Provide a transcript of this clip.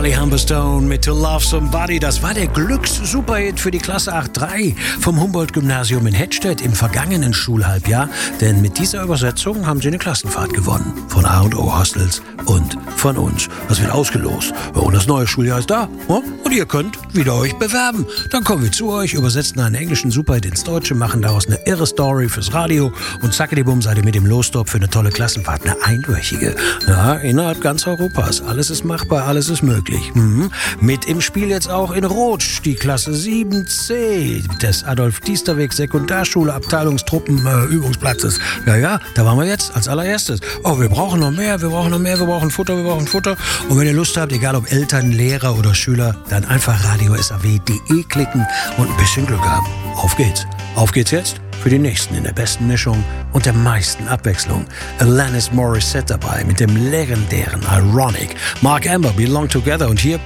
Charlie Humberstone mit To Love Somebody. Das war der Glücks-Superhit für die Klasse 8-3 vom Humboldt-Gymnasium in Hettstedt im vergangenen Schulhalbjahr. Denn mit dieser Übersetzung haben sie eine Klassenfahrt gewonnen. Von A&O Hostels und von uns. Das wird ausgelost. Und das neue Schuljahr ist da. Und ihr könnt wieder euch bewerben. Dann kommen wir zu euch, übersetzen einen englischen Superhit ins Deutsche, machen daraus eine irre Story fürs Radio und zackedibumm seid ihr mit dem Lostop für eine tolle Klassenfahrt. Eine einwöchige. Ja, innerhalb ganz Europas. Alles ist machbar, alles ist möglich. Mit im Spiel jetzt auch in Rotsch die Klasse 7C des Adolf-Diesterweg Sekundarschule Abteilungstruppen Übungsplatzes. Ja, da waren wir jetzt als allererstes. Oh, wir brauchen noch mehr, wir brauchen Futter. Und wenn ihr Lust habt, egal ob Eltern, Lehrer oder Schüler, dann einfach radiosaw.de klicken und ein bisschen Glück haben. Auf geht's. Auf geht's jetzt für die Nächsten in der besten Mischung und der meisten Abwechslung. Alanis Morissette dabei mit dem legendären Ironic. Mark Amber, Belong Together und hier